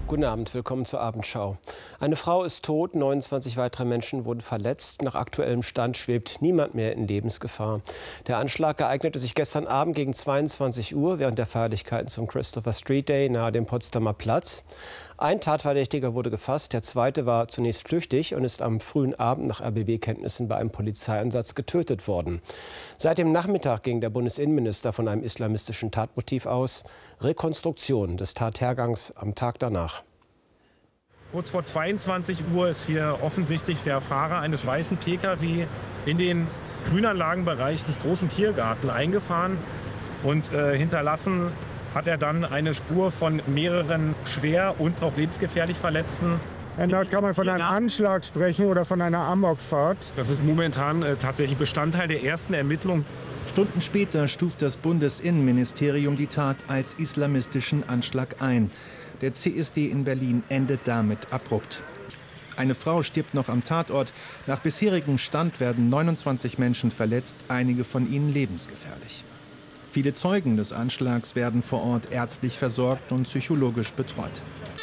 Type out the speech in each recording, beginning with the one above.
Guten Abend, willkommen zur Abendschau. Eine Frau ist tot, 29 weitere Menschen wurden verletzt. Nach aktuellem Stand schwebt niemand mehr in Lebensgefahr. Der Anschlag ereignete sich gestern Abend gegen 22 Uhr während der Feierlichkeiten zum Christopher Street Day nahe dem Potsdamer Platz. Ein Tatverdächtiger wurde gefasst, der zweite war zunächst flüchtig und ist am frühen Abend nach RBB-Kenntnissen bei einem Polizeieinsatz getötet worden. Seit dem Nachmittag ging der Bundesinnenminister von einem islamistischen Tatmotiv aus. Rekonstruktion des Tathergangs am Tag danach. Kurz vor 22 Uhr ist hier offensichtlich der Fahrer eines weißen Pkw in den Grünanlagenbereich des großen Tiergarten eingefahren und hinterlassen hat er dann eine Spur von mehreren schwer und auch lebensgefährlich Verletzten. Dort kann man von einem Anschlag sprechen oder von einer Amokfahrt. Das ist momentan tatsächlich Bestandteil der ersten Ermittlungen. Stunden später stuft das Bundesinnenministerium die Tat als islamistischen Anschlag ein. Der CSD in Berlin endet damit abrupt. Eine Frau stirbt noch am Tatort. Nach bisherigem Stand werden 29 Menschen verletzt, einige von ihnen lebensgefährlich. Viele Zeugen des Anschlags werden vor Ort ärztlich versorgt und psychologisch betreut.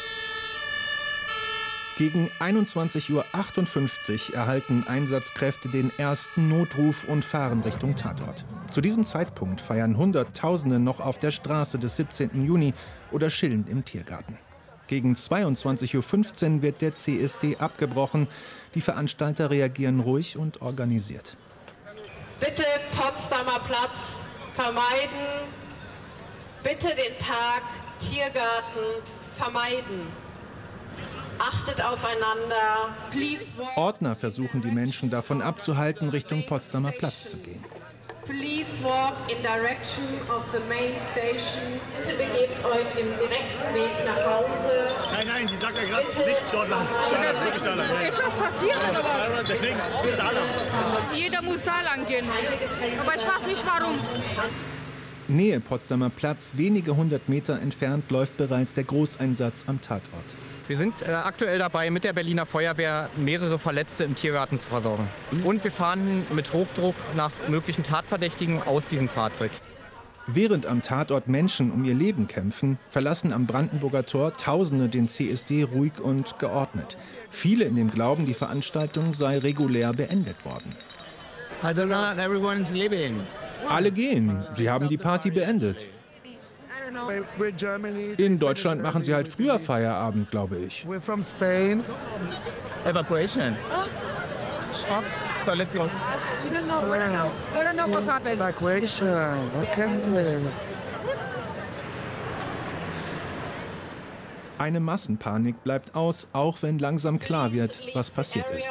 Gegen 21:58 Uhr erhalten Einsatzkräfte den ersten Notruf und fahren Richtung Tatort. Zu diesem Zeitpunkt feiern Hunderttausende noch auf der Straße des 17. Juni oder chillen im Tiergarten. Gegen 22:15 Uhr wird der CSD abgebrochen. Die Veranstalter reagieren ruhig und organisiert. Bitte Potsdamer Platz vermeiden. Bitte den Park, Tiergarten vermeiden. Achtet aufeinander. Please walk. Ordner versuchen die Menschen davon abzuhalten, Richtung Potsdamer Platz zu gehen. Please walk in direction of the main station. Bitte begebt euch im direkten Weg nach Hause. Nein, die sagt ja gerade nicht dort lang. Ist was passiert oder was? Deswegen, da lang. Jeder muss da lang gehen. Aber ich weiß nicht warum. Nähe Potsdamer Platz, wenige hundert Meter entfernt, läuft bereits der Großeinsatz am Tatort. Wir sind aktuell dabei, mit der Berliner Feuerwehr mehrere Verletzte im Tiergarten zu versorgen. Und wir fahren mit Hochdruck nach möglichen Tatverdächtigen aus diesem Fahrzeug. Während am Tatort Menschen um ihr Leben kämpfen, verlassen am Brandenburger Tor Tausende den CSD ruhig und geordnet. Viele in dem Glauben, die Veranstaltung sei regulär beendet worden. Alle gehen. Sie haben die Party beendet. In Deutschland machen sie halt früher Feierabend, glaube ich. We're from Spain. Evacuation. So, let's go. We don't know what happened. Evacuation. Okay. Eine Massenpanik bleibt aus, auch wenn langsam klar wird, was passiert ist.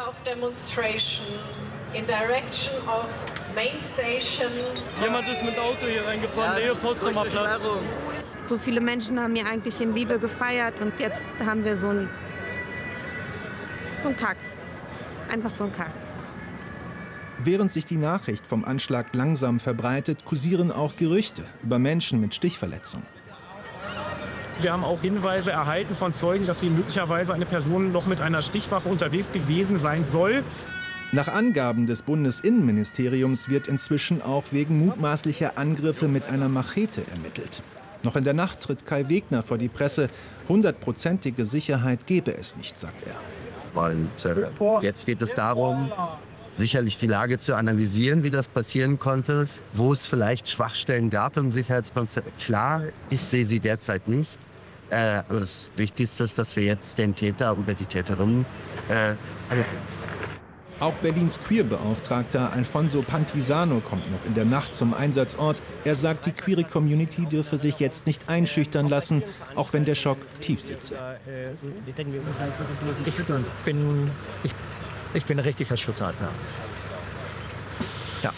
Jemand ist mit Auto hier reingefahren, Nähe Potsdamer Platz. So viele Menschen haben hier eigentlich in Liebe gefeiert und jetzt haben wir so einen Kack. Einfach so einen Kack. Während sich die Nachricht vom Anschlag langsam verbreitet, kursieren auch Gerüchte über Menschen mit Stichverletzungen. Wir haben auch Hinweise erhalten von Zeugen, dass hier möglicherweise eine Person noch mit einer Stichwaffe unterwegs gewesen sein soll. Nach Angaben des Bundesinnenministeriums wird inzwischen auch wegen mutmaßlicher Angriffe mit einer Machete ermittelt. Noch in der Nacht tritt Kai Wegner vor die Presse. 100%ige Sicherheit gebe es nicht, sagt er. Und jetzt geht es darum, sicherlich die Lage zu analysieren, wie das passieren konnte, wo es vielleicht Schwachstellen gab im Sicherheitskonzept. Klar, ich sehe sie derzeit nicht. Das Wichtigste ist, dass wir jetzt den Täter oder die Täterin Auch Berlins Queer-Beauftragter Alfonso Pantisano kommt noch in der Nacht zum Einsatzort. Er sagt, die queere Community dürfe sich jetzt nicht einschüchtern lassen, auch wenn der Schock tief sitze. Ich bin richtig erschüttert. Ja.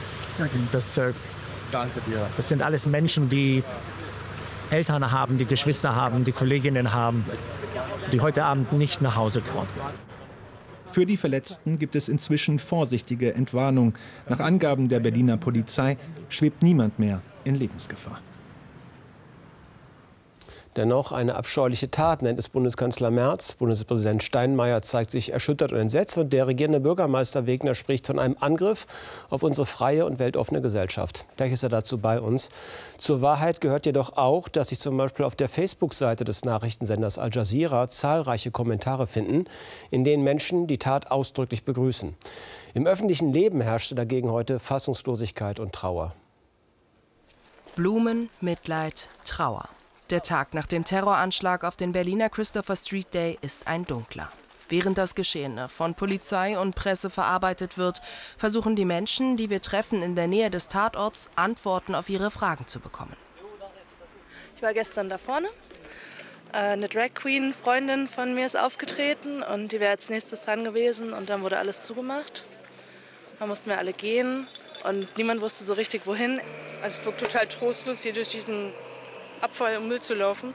Das sind alles Menschen, die Eltern haben, die Geschwister haben, die Kolleginnen haben, die heute Abend nicht nach Hause kommen. Für die Verletzten gibt es inzwischen vorsichtige Entwarnung. Nach Angaben der Berliner Polizei schwebt niemand mehr in Lebensgefahr. Dennoch eine abscheuliche Tat, nennt es Bundeskanzler Merz. Bundespräsident Steinmeier zeigt sich erschüttert und entsetzt. Und der regierende Bürgermeister Wegner spricht von einem Angriff auf unsere freie und weltoffene Gesellschaft. Gleich ist er dazu bei uns. Zur Wahrheit gehört jedoch auch, dass sich zum Beispiel auf der Facebook-Seite des Nachrichtensenders Al Jazeera zahlreiche Kommentare finden, in denen Menschen die Tat ausdrücklich begrüßen. Im öffentlichen Leben herrschte dagegen heute Fassungslosigkeit und Trauer. Blumen, Mitleid, Trauer. Der Tag nach dem Terroranschlag auf den Berliner Christopher Street Day ist ein dunkler. Während das Geschehene von Polizei und Presse verarbeitet wird, versuchen die Menschen, die wir treffen in der Nähe des Tatorts, Antworten auf ihre Fragen zu bekommen. Ich war gestern da vorne. Eine Drag Queen, Freundin von mir, ist aufgetreten und die wäre als nächstes dran gewesen und dann wurde alles zugemacht. Da mussten wir alle gehen und niemand wusste so richtig wohin. Also es wirkt total trostlos, hier durch diesen Abfall und Müll zu laufen.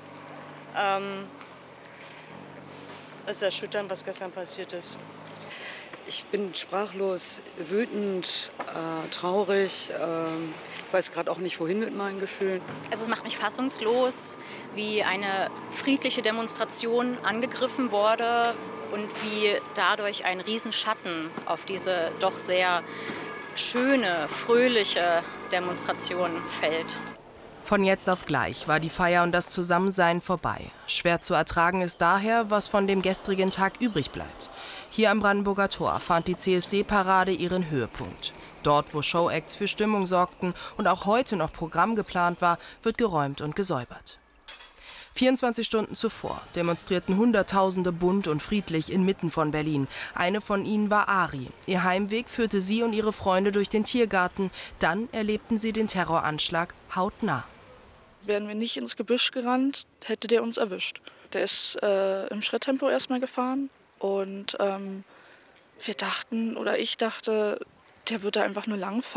Es ist erschütternd, was gestern passiert ist. Ich bin sprachlos, wütend, traurig. Ich weiß gerade auch nicht, wohin mit meinen Gefühlen. Also es macht mich fassungslos, wie eine friedliche Demonstration angegriffen wurde und wie dadurch ein Riesenschatten auf diese doch sehr schöne, fröhliche Demonstration fällt. Von jetzt auf gleich war die Feier und das Zusammensein vorbei. Schwer zu ertragen ist daher, was von dem gestrigen Tag übrig bleibt. Hier am Brandenburger Tor fand die CSD-Parade ihren Höhepunkt. Dort, wo Showacts für Stimmung sorgten und auch heute noch Programm geplant war, wird geräumt und gesäubert. 24 Stunden zuvor demonstrierten Hunderttausende bunt und friedlich inmitten von Berlin. Eine von ihnen war Ari. Ihr Heimweg führte sie und ihre Freunde durch den Tiergarten. Dann erlebten sie den Terroranschlag hautnah. Wären wir nicht ins Gebüsch gerannt, hätte der uns erwischt. Der ist im Schritttempo erstmal gefahren und wir dachten, oder ich dachte, der wird da einfach nur langfahren.